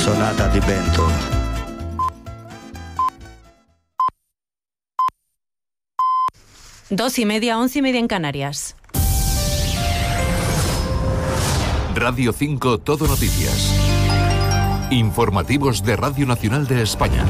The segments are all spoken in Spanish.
Sonata di vento. Dos y media, 11:30 en Canarias. Radio 5 Todo Noticias. Informativos de Radio Nacional de España.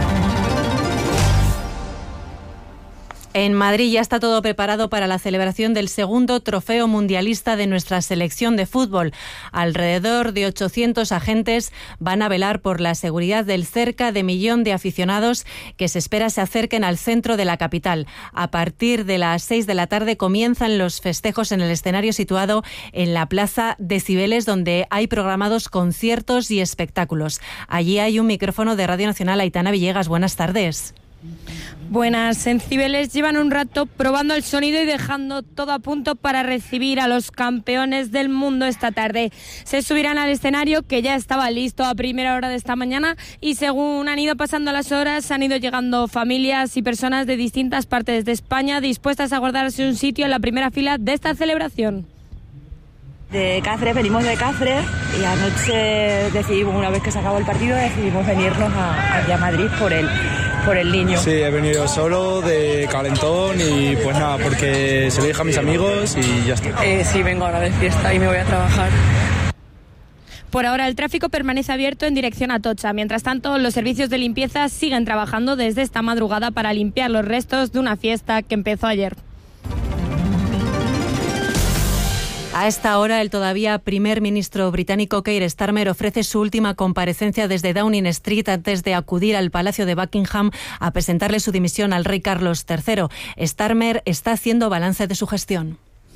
En Madrid ya está todo preparado para la celebración del segundo trofeo mundialista de nuestra selección de fútbol. Alrededor de 800 agentes van a velar por la seguridad del cerca de 1 millón de aficionados que se espera se acerquen al centro de la capital. A partir de las 6 de la tarde comienzan los festejos en el escenario situado en la Plaza de Cibeles, donde hay programados conciertos y espectáculos. Allí hay un micrófono de Radio Nacional. Aitana Villegas, buenas tardes. Buenas, en Cibeles llevan un rato probando el sonido y dejando todo a punto para recibir a los campeones del mundo esta tarde. Se subirán al escenario, que ya estaba listo a primera hora de esta mañana, y según han ido pasando las horas han ido llegando familias y personas de distintas partes de España dispuestas a guardarse un sitio en la primera fila de esta celebración. De Cáceres, venimos de Cáceres y anoche decidimos, una vez que se acabó el partido, decidimos venirnos aquí a Madrid por el niño. Sí, he venido solo, de calentón y pues nada, porque se lo dije a mis amigos y ya está. Sí, vengo ahora de fiesta y me voy a trabajar. Por ahora el tráfico permanece abierto en dirección a Atocha. Mientras tanto, los servicios de limpieza siguen trabajando desde esta madrugada para limpiar los restos de una fiesta que empezó ayer. A esta hora, el todavía primer ministro británico Keir Starmer ofrece su última comparecencia desde Downing Street antes de acudir al Palacio de Buckingham a presentarle su dimisión al rey Carlos III. Starmer está haciendo balance de su gestión.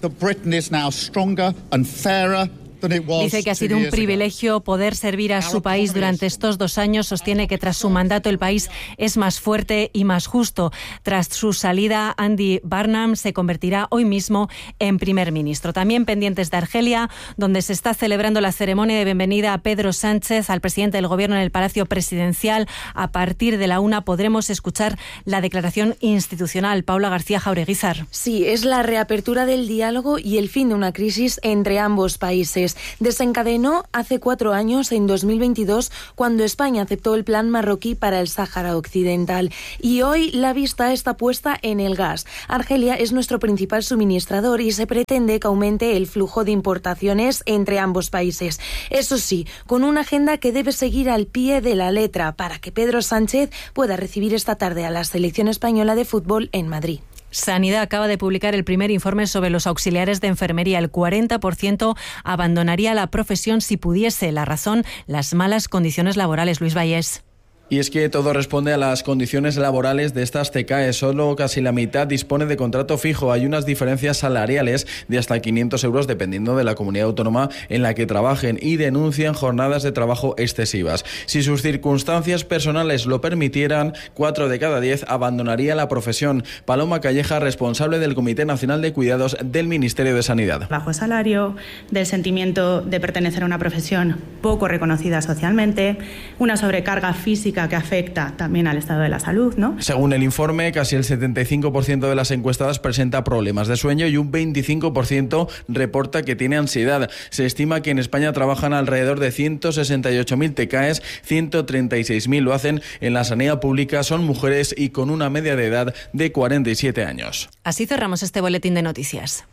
Dice que ha sido un privilegio poder servir a su país durante estos 2 años. Sostiene que tras su mandato el país es más fuerte y más justo. Tras su salida, Andy Burnham se convertirá hoy mismo en primer ministro. También pendientes de Argelia, donde se está celebrando la ceremonia de bienvenida a Pedro Sánchez, al presidente del Gobierno, en el Palacio Presidencial. A partir de la 1 podremos escuchar la declaración institucional. Paula García Jaureguizar. Sí, es la reapertura del diálogo y el fin de una crisis entre ambos países. Desencadenó hace 4 años, en 2022, cuando España aceptó el plan marroquí para el Sáhara Occidental. Y hoy la vista está puesta en el gas. Argelia es nuestro principal suministrador y se pretende que aumente el flujo de importaciones entre ambos países. Eso sí, con una agenda que debe seguir al pie de la letra para que Pedro Sánchez pueda recibir esta tarde a la selección española de fútbol en Madrid. Sanidad acaba de publicar el primer informe sobre los auxiliares de enfermería. El 40% abandonaría la profesión si pudiese. La razón, las malas condiciones laborales. Luis Vallés. Y es que todo responde a las condiciones laborales de estas CAE. Solo casi la mitad dispone de contrato fijo. Hay unas diferencias salariales de hasta 500 euros dependiendo de la comunidad autónoma en la que trabajen, y denuncian jornadas de trabajo excesivas. Si sus circunstancias personales lo permitieran, 4 de cada 10 abandonaría la profesión. Paloma Calleja, responsable del Comité Nacional de Cuidados del Ministerio de Sanidad. Bajo salario, del sentimiento de pertenecer a una profesión poco reconocida socialmente, una sobrecarga física que afecta también al estado de la salud, ¿no? Según el informe, casi el 75% de las encuestadas presenta problemas de sueño y un 25% reporta que tiene ansiedad. Se estima que en España trabajan alrededor de 168.000 TCAEs, 136.000 lo hacen en la sanidad pública, son mujeres y con una media de edad de 47 años. Así cerramos este boletín de noticias.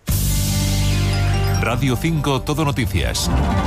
Radio 5 Todo Noticias.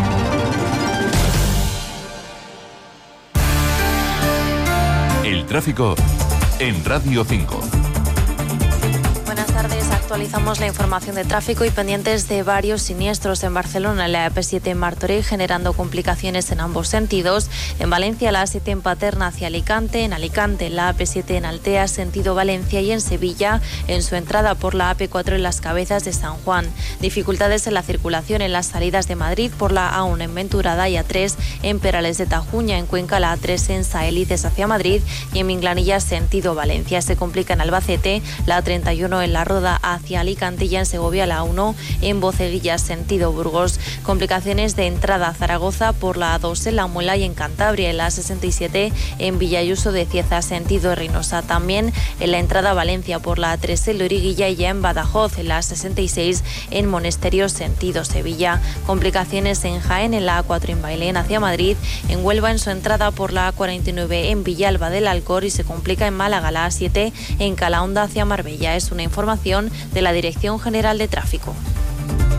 El tráfico en Radio 5. Buenas tardes, actualizamos la información de tráfico y pendientes de varios siniestros en Barcelona, en la AP7 en Martorell, generando complicaciones en ambos sentidos. En Valencia, la A7 en Paterna hacia Alicante, en Alicante, la AP7 en Altea, sentido Valencia, y en Sevilla, en su entrada por la AP4 en Las Cabezas de San Juan. Dificultades en la circulación en las salidas de Madrid por la A1 en Venturada y A3 en Perales de Tajuña, en Cuenca la A3 en Saelices hacia Madrid y en Minglanilla, sentido Valencia. Se complica en Albacete, la A31 en La Roda hacia Alicante y en Segovia la A1 en Boceguillas sentido Burgos. Complicaciones de entrada a Zaragoza por la A2 en La Muela y en Cantabria, en la 67 en Villayuso de Cieza sentido Reynosa. También en la entrada a Valencia por la A3 en Loriguilla y ya en Badajoz, en la 66 en Monesterio sentido Sevilla. Complicaciones en Jaén en la A4 en Bailén hacia Madrid, en Huelva en su entrada por la A49 en Villalba del Alcor y se complica en Málaga la A7 en Calahonda hacia Marbella. Es una información de la Dirección General de Tráfico.